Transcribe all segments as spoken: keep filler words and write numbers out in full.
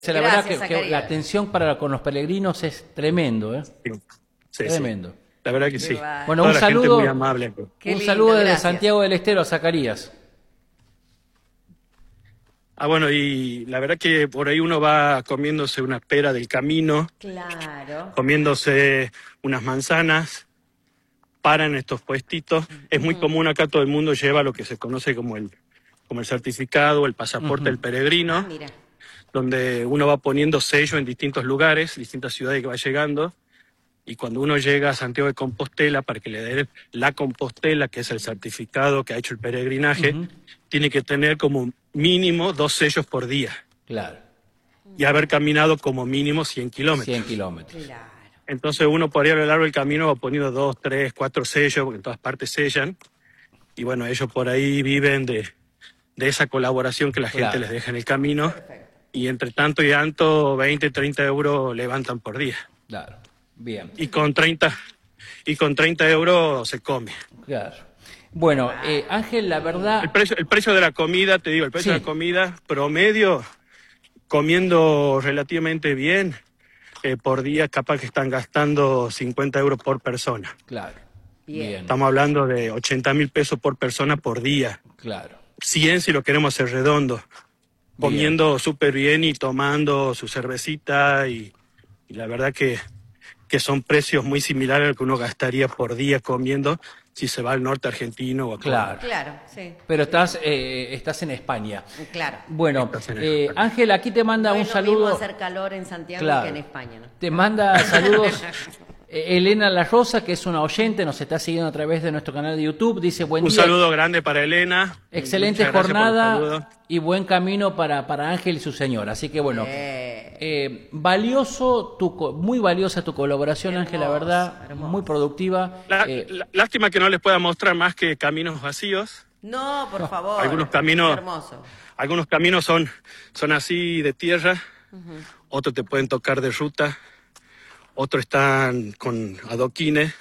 La Gracias, verdad que, que la atención para con los peregrinos es tremendo, ¿eh? Sí, sí, Tremendo. sí. La verdad que Qué sí. va. Bueno, Toda un la gente saludo, muy amable. Qué un lindo, saludo desde gracias. Santiago del Estero a Zacarías. Ah, bueno, y la verdad que por ahí uno va comiéndose una pera del camino, Claro. comiéndose unas manzanas, paran estos puestitos. Es muy común acá, todo el mundo lleva lo que se conoce como el, como el certificado, el pasaporte del Ah, peregrino, mira. donde uno va poniendo sello en distintos lugares, distintas ciudades que va llegando. Y cuando uno llega a Santiago de Compostela, para que le den la Compostela, que es el certificado que ha hecho el peregrinaje, Ujú. tiene que tener como mínimo dos sellos por día Claro, y haber caminado como mínimo cien kilómetros. cien kilómetros. Claro. Entonces uno por ahí a lo largo del camino va poniendo dos, tres, cuatro sellos, porque en todas partes sellan. Y bueno, ellos por ahí viven de, de esa colaboración que la gente Claro. les deja en el camino. Y entre tanto y tanto, veinte, treinta euros levantan por día. Claro, bien, Y con treinta, y con treinta euros se come. claro. Bueno, eh, Ángel, la verdad... El precio, el precio de la comida, te digo, el precio Sí. de la comida promedio, comiendo relativamente bien, eh, por día capaz que están gastando cincuenta euros por persona. Claro, Bien. bien, Estamos hablando de ochenta mil pesos por persona por día. claro. cien si lo queremos hacer redondo. Comiendo súper bien y tomando su cervecita y, y la verdad que, que son precios muy similares al que uno gastaría por día comiendo si se va al norte argentino o a Claro. Claro, sí. Pero estás, eh, estás en España. Claro. Bueno, Estás en eh, España. Ángel, aquí te manda No un es lo mismo saludo. hacer calor en Santiago Claro. que en España, ¿no? Te manda saludos eh, Elena La Rosa, que es una oyente, nos está siguiendo a través de nuestro canal de YouTube. Dice, buen Un día, saludo grande para Elena. excelente Muchas gracias por los jornada saludos. y buen camino para, para Ángel y su señora. Así que bueno, Eh, eh, valioso, tu, co- muy valiosa tu colaboración, Ángel, la Hermoso, verdad, hermoso. muy productiva. La- Eh, la- lástima que no les pueda mostrar más que caminos vacíos. no, por favor. Algunos caminos, Hermoso. algunos caminos son, son así de tierra, otros te pueden tocar de ruta, otros están con adoquines,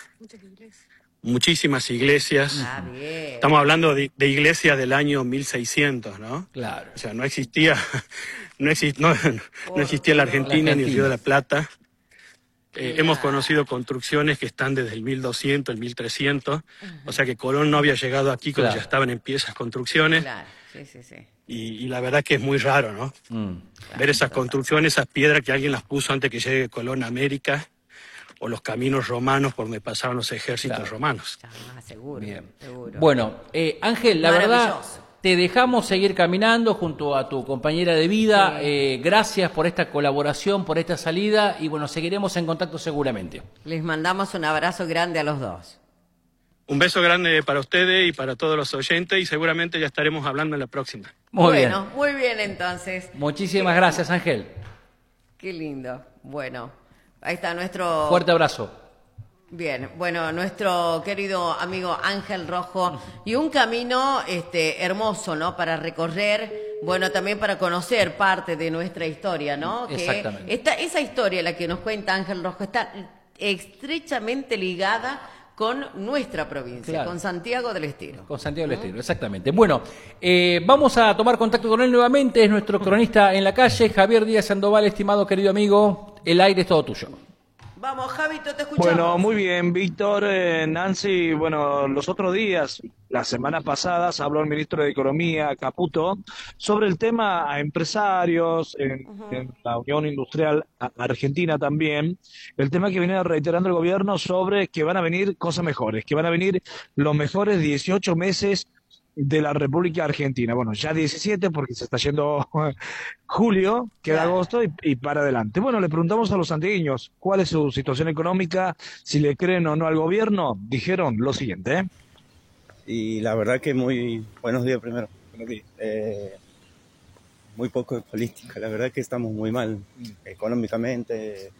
muchísimas iglesias. Ah, bien. Estamos hablando de, de iglesias del año mil seiscientos, ¿no? claro. O sea, no existía, no, exist- no, no existía la Argentina, La ni el Río Argentina. de la Plata. Eh, hemos conocido construcciones que están desde el mil doscientos, el mil trescientos, o sea que Colón no había llegado aquí cuando Claro. ya estaban en pie esas construcciones, Claro, sí, sí, sí. y, y la verdad que es muy raro, ¿no? Mm. Ver esas construcciones, esas piedras que alguien las puso antes que llegue Colón a América, o los caminos romanos por donde pasaban los ejércitos Claro. romanos. Ah, seguro. Bien. Seguro. Bueno, eh, Ángel, la verdad, Maravilloso. te dejamos seguir caminando junto a tu compañera de vida. Sí. Eh, gracias por esta colaboración, por esta salida y bueno, seguiremos en contacto seguramente. Les mandamos un abrazo grande a los dos. Un beso grande para ustedes y para todos los oyentes, y seguramente ya estaremos hablando en la próxima. Muy bueno, bien. muy bien entonces. Muchísimas Qué- gracias, Ángel. Qué lindo. Bueno, ahí está nuestro... Fuerte abrazo. Bien, bueno, nuestro querido amigo Ángel Rojo, y un camino este hermoso, ¿no? Para recorrer, bueno, también para conocer parte de nuestra historia, ¿no? Exactamente. Que esta, esa historia, la que nos cuenta Ángel Rojo, está estrechamente ligada con nuestra provincia, Claro. con Santiago del Estero. Con Santiago del Estero, exactamente. Bueno, eh, vamos a tomar contacto con él nuevamente. Es nuestro cronista en la calle, Javier Díaz Sandoval, estimado querido amigo. El aire es todo tuyo. Vamos, Javito, te escuchamos. Bueno, muy bien, Víctor, eh, Nancy. Bueno, los otros días, las semanas pasadas, habló el ministro de Economía, Caputo, sobre el tema a empresarios en, en la Unión Industrial a- Argentina también, el tema que viene reiterando el gobierno sobre que van a venir cosas mejores, que van a venir los mejores dieciocho meses de la República Argentina. Bueno, ya diecisiete porque se está yendo julio, queda Claro. agosto y, y para adelante. Bueno, le preguntamos a los santiagueños cuál es su situación económica, si le creen o no al gobierno. Dijeron lo siguiente, ¿eh? Y la verdad que muy buenos días primero. Buenos días. Eh, muy poco de política, la verdad que estamos muy mal económicamente.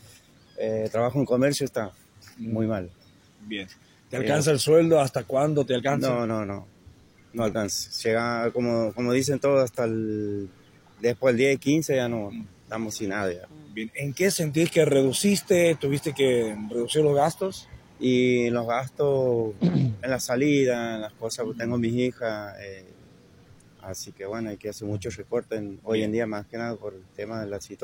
Eh, trabajo en comercio está muy mal. Bien. ¿Te alcanza el sueldo? ¿Hasta cuándo te alcanza? No, no, no. No alcanza. Llega, como, como dicen todos, hasta el después del diez, quince ya no estamos sin nada ya. Bien. ¿En qué sentís que reduciste? ¿Tuviste que reducir los gastos? Y los gastos en la salida, en las cosas, porque tengo mis hijas, eh, Así que bueno, hay que hacer muchos recortes en- hoy en día, más que nada por el tema de la situación.